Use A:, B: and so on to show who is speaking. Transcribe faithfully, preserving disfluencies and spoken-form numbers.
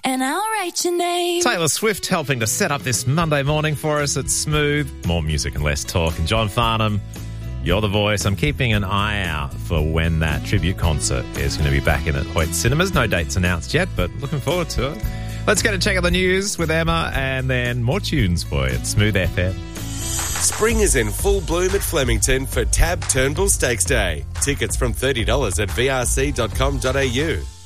A: and I'll write your name.
B: Taylor Swift helping to set up this Monday morning for us at Smooth. More music and less talk. And John Farnham, you're the voice. I'm keeping an eye out for when that tribute concert is going to be back in at Hoyt Cinemas. No dates announced yet, but looking forward to it. Let's get a check of the news with Emma and then more tunes for you at Smooth F M.
C: Spring is in full bloom at Flemington for Tab Turnbull Stakes Day. Tickets from thirty dollars at v r c dot com dot a u.